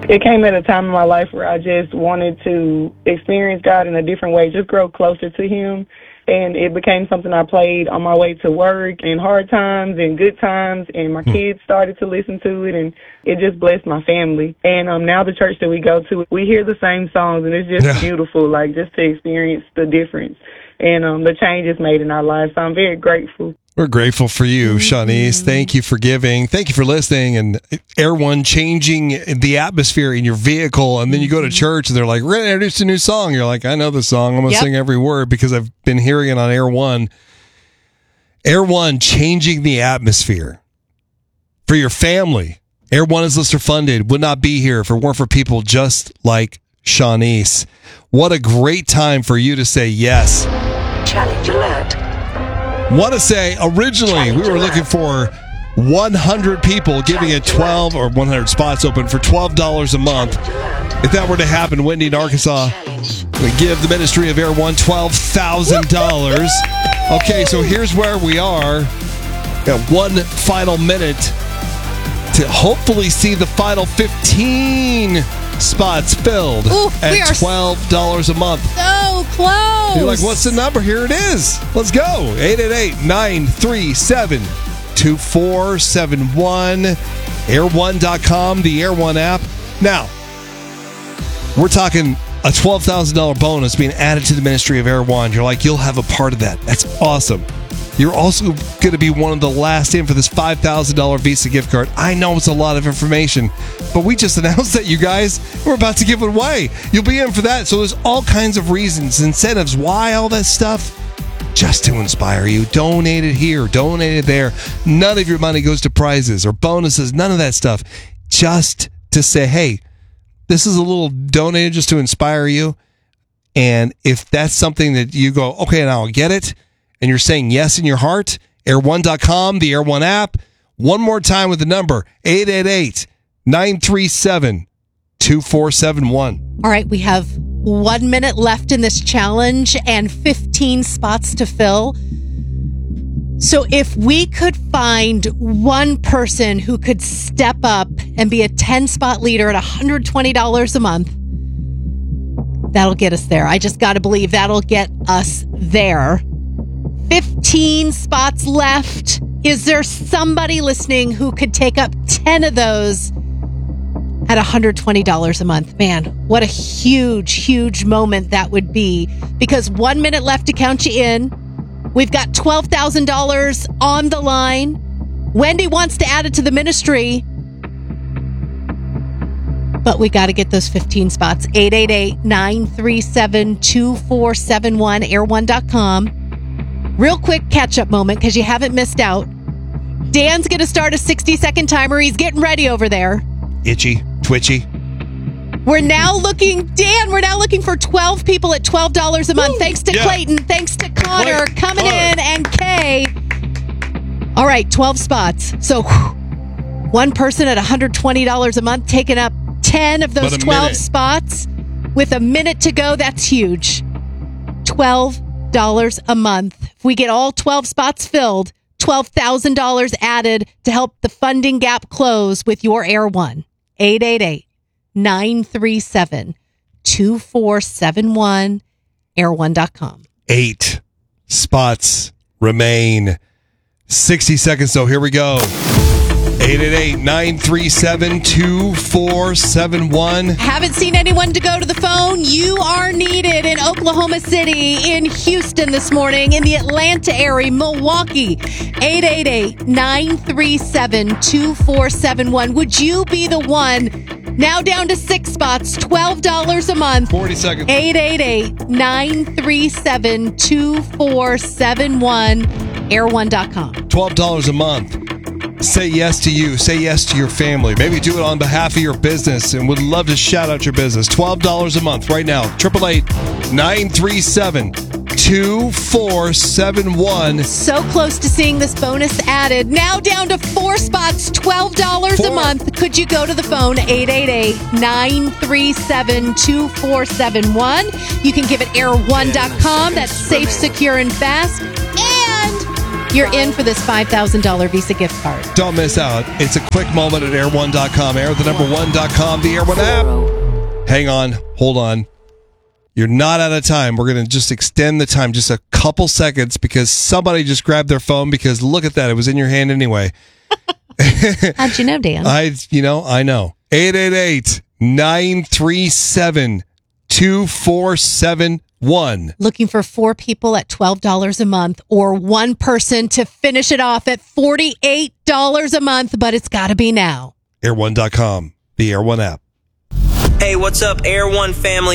It came at a time in my life where I just wanted to experience God in a different way, just grow closer to Him. And it became something I played on my way to work in hard times and good times, and my kids started to listen to it, and it just blessed my family. And now the church that we go to, we hear the same songs, and it's just beautiful, like just to experience the difference and the changes made in our lives. So I'm very grateful. We're grateful for you, Shanice. Thank you for giving. Thank you for listening. And Air One changing the atmosphere in your vehicle. And then you go to church and they're like, we're going to introduce a new song. You're like, I know the song. I'm going to sing every word because I've been hearing it on Air One. Air One changing the atmosphere for your family. Air One is listener funded. Would not be here if it weren't for people just like Shanice. What a great time for you to say yes. Challenge alert. Want to say, originally, we were looking for 100 people giving it 12 or 100 spots open for $12 a month. If that were to happen, Wendy in Arkansas would give the Ministry of Air One $12,000. Okay, so here's where we are. Got one final minute to hopefully see the final 15 spots filled at $12 a month. So close. You're like, what's the number? Here it is. Let's go. 888-937-2471. Air1.com, the Air One app. Now, we're talking a $12,000 bonus being added to the Ministry of Air One. You're like, you'll have a part of that. That's awesome. You're also going to be one of the last in for this $5,000 Visa gift card. I know it's a lot of information, but we just announced that, you guys. We're about to give it away. You'll be in for that. So there's all kinds of reasons, incentives, why all that stuff? Just to inspire you. Donate it here, donate it there. None of your money goes to prizes or bonuses, none of that stuff. Just to say, hey, this is a little donated just to inspire you. And if that's something that you go, okay, now I'll get it, and you're saying yes in your heart, air1.com, the Air One app. One more time with the number, 888-937-2471. All right, we have 1 minute left in this challenge and 15 spots to fill. So if we could find one person who could step up and be a 10-spot leader at $120 a month, that'll get us there. I just got to believe that'll get us there. 15 spots left. Is there somebody listening who could take up 10 of those at $120 a month? Man, what a huge, huge moment that would be. Because 1 minute left to count you in. We've got $12,000 on the line. Wendy wants to add it to the ministry. But we got to get those 15 spots. 888-937-2471, air1.com. Real quick catch-up moment because you haven't missed out. Dan's going to start a 60-second timer. He's getting ready over there. Itchy, twitchy. We're now looking for 12 people at $12 a month. Thanks to Clayton. Thanks to Connor coming in, and Kay. All right, 12 spots. So one person at $120 a month taking up 10 of those 12 spots with a minute to go. That's huge. $12 a month. If we get all 12 spots filled, $12,000 added to help the funding gap close with your Air One. 888-937-2471, air1.com. 8 spots remain. 60 seconds, so here we go. 888-937-2471. Haven't seen anyone to go to the phone? You are needed in Oklahoma City, in Houston this morning, in the Atlanta area, Milwaukee. 888-937-2471. Would you be the one? Now down to 6 spots, $12 a month. 40 seconds. 888-937-2471, air1.com. $12 a month. Say yes to you. Say yes to your family. Maybe do it on behalf of your business and would love to shout out your business. $12 a month right now. 888-937-2471. So close to seeing this bonus added. Now down to 4 spots, $12 a month. Could you go to the phone? 888-937-2471. You can give it air1.com. That's safe, secure, and fast. And you're in for this $5,000 Visa gift card. Don't miss out. It's a quick moment at air1.com. Air1.com, the Air One app. Hang on. Hold on. You're not out of time. We're going to just extend the time just a couple seconds because somebody just grabbed their phone because look at that. It was in your hand anyway. How'd you know, Dan? I know. 888-937-2471. Looking for 4 people at $12 a month or one person to finish it off at $48 a month, but it's got to be now. Air1.com, the Air One app. Hey, what's up, Air One family?